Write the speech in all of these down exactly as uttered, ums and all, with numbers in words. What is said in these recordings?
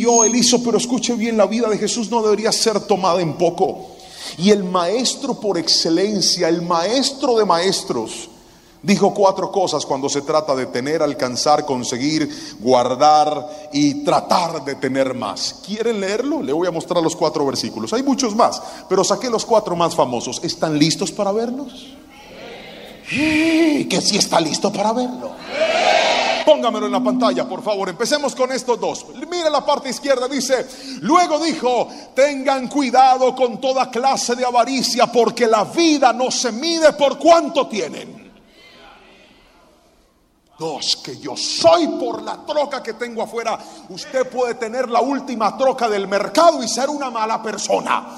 vivió, Él hizo, pero escuche bien, la vida de Jesús no debería ser tomada en poco. Y el maestro por excelencia, el maestro de maestros, dijo cuatro cosas cuando se trata de tener, alcanzar, conseguir, guardar y tratar de tener más. ¿Quieren leerlo? Le voy a mostrar los cuatro versículos. Hay muchos más, pero saqué los cuatro más famosos. ¿Están listos para verlos? Sí. Que sí está listo para verlo. Póngamelo en la pantalla, por favor. Empecemos con estos dos. Mira la parte izquierda, dice: luego dijo, tengan cuidado con toda clase de avaricia, porque la vida no se mide por cuánto tienen. Dos, que yo soy por la troca que tengo afuera. Usted puede tener la última troca del mercado y ser una mala persona.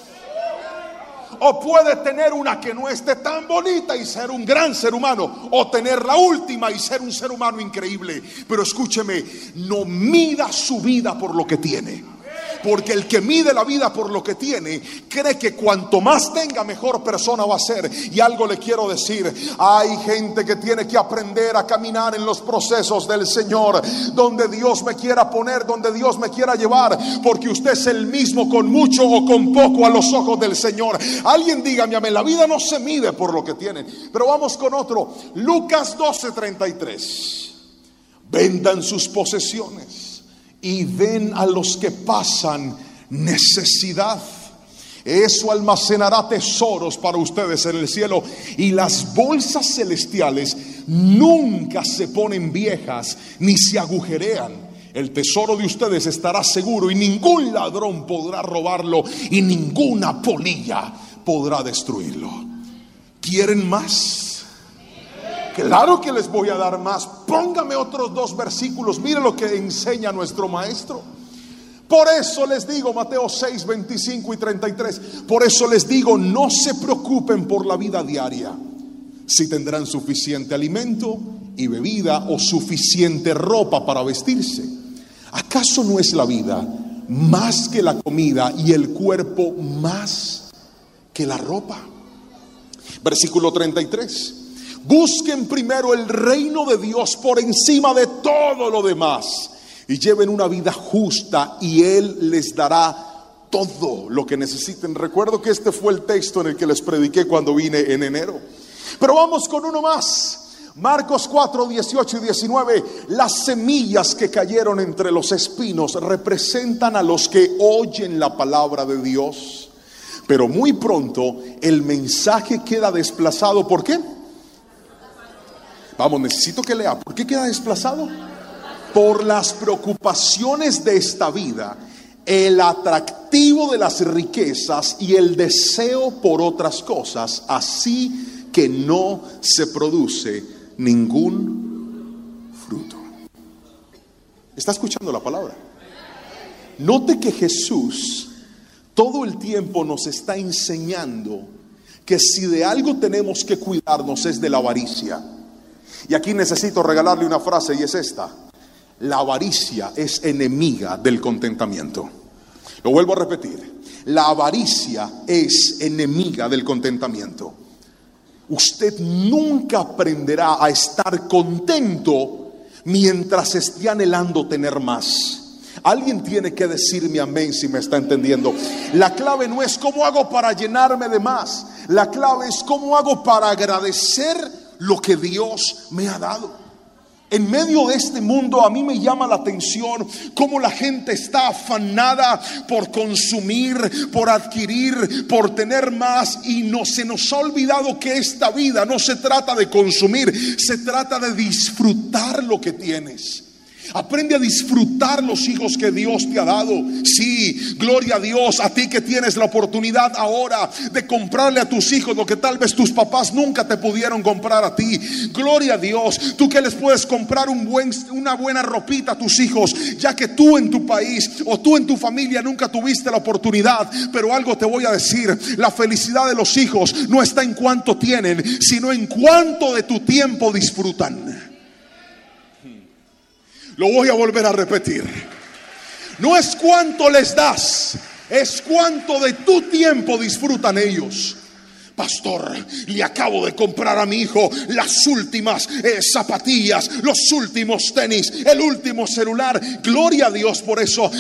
O puede tener una que no esté tan bonita y ser un gran ser humano. O tener la última y ser un ser humano increíble. Pero escúcheme, no mida su vida por lo que tiene. Porque el que mide la vida por lo que tiene, cree que cuanto más tenga, mejor persona va a ser. Y algo le quiero decir: hay gente que tiene que aprender a caminar en los procesos del Señor, donde Dios me quiera poner, donde Dios me quiera llevar, porque usted es el mismo con mucho o con poco a los ojos del Señor. Alguien dígame amén. La vida no se mide por lo que tiene. Pero vamos con otro. Lucas doce treinta y tres. Vendan sus posesiones y den a los que pasan necesidad. Eso almacenará tesoros para ustedes en el cielo. Y las bolsas celestiales nunca se ponen viejas ni se agujerean. El tesoro de ustedes estará seguro y ningún ladrón podrá robarlo y ninguna polilla podrá destruirlo. ¿Quieren más? Claro que les voy a dar más. Póngame otros dos versículos. Mire lo que enseña nuestro maestro. Por eso les digo, Mateo seis, veinticinco y treinta y tres. Por eso les digo, no se preocupen por la vida diaria, si tendrán suficiente alimento y bebida o suficiente ropa para vestirse. ¿Acaso no es la vida más que la comida y el cuerpo más que la ropa? Versículo treinta y tres. Busquen primero el reino de Dios por encima de todo lo demás y lleven una vida justa y Él les dará todo lo que necesiten. Recuerdo que este fue el texto en el que les prediqué cuando vine en enero. Pero vamos con uno más. Marcos cuatro, dieciocho y diecinueve. Las semillas que cayeron entre los espinos representan a los que oyen la palabra de Dios, pero muy pronto el mensaje queda desplazado. ¿Por qué? Vamos, necesito que lea. ¿Por qué queda desplazado? Por las preocupaciones de esta vida, el atractivo de las riquezas y el deseo por otras cosas, así que no se produce ningún fruto. ¿Está escuchando la palabra? Note que Jesús todo el tiempo nos está enseñando que si de algo tenemos que cuidarnos es de la avaricia. Y aquí necesito regalarle una frase, y es esta: la avaricia es enemiga del contentamiento. Lo vuelvo a repetir: la avaricia es enemiga del contentamiento. Usted nunca aprenderá a estar contento mientras esté anhelando tener más. Alguien tiene que decirme amén si me está entendiendo. La clave no es cómo hago para llenarme de más. La clave es cómo hago para agradecer lo que Dios me ha dado. En medio de este mundo a mí me llama la atención cómo la gente está afanada por consumir, por adquirir, por tener más, y no se nos ha olvidado que esta vida no se trata de consumir, se trata de disfrutar lo que tienes. Aprende a disfrutar los hijos que Dios te ha dado. Sí, gloria a Dios, a ti que tienes la oportunidad ahora de comprarle a tus hijos lo que tal vez tus papás nunca te pudieron comprar a ti. Gloria a Dios, tú que les puedes comprar un buen, una buena ropita a tus hijos, ya que tú en tu país o tú en tu familia nunca tuviste la oportunidad. Pero algo te voy a decir: la felicidad de los hijos no está en cuánto tienen, sino en cuánto de tu tiempo disfrutan. Lo voy a volver a repetir. No es cuánto les das, es cuánto de tu tiempo disfrutan ellos. Pastor, le acabo de comprar a mi hijo las últimas eh, zapatillas, los últimos tenis, el último celular. Gloria a Dios por eso.